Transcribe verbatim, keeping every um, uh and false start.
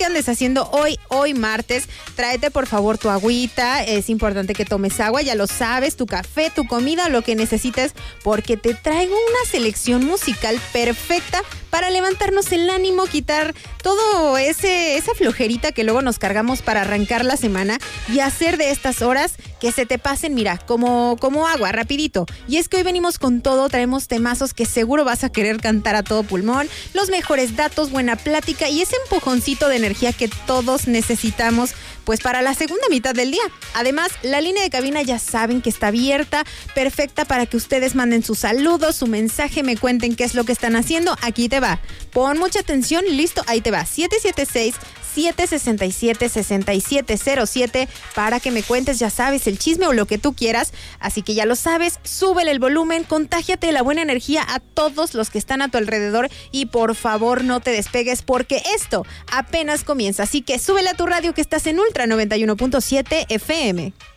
que andes haciendo hoy, hoy martes, tráete por favor tu agüita, es importante que tomes agua, ya lo sabes, tu café, tu comida, lo que necesites, porque te traigo una selección musical perfecta para levantarnos el ánimo, quitar todo ese esa flojerita que luego nos cargamos para arrancar la semana y hacer de estas horas que se te pasen, mira, como, como agua, rapidito. Y es que hoy venimos con todo, traemos temazos que seguro vas a querer cantar a todo pulmón, los mejores datos, buena plática y ese empujoncito de energía que todos necesitamos pues para la segunda mitad del día. Además, la línea de cabina ya saben que está abierta, perfecta para que ustedes manden sus saludos, su mensaje, me cuenten qué es lo que están haciendo. Aquí te va. Pon mucha atención, listo, ahí te va. siete siete seis, siete seis siete, seis siete cero siete para que me cuentes, ya sabes, el chisme o lo que tú quieras. Así que ya lo sabes, súbele el volumen, contágiate de la buena energía a todos los que están a tu alrededor y por favor no te despegues porque esto apenas comienza. Así que súbele a tu radio que estás en Ultra noventa y uno punto siete F M.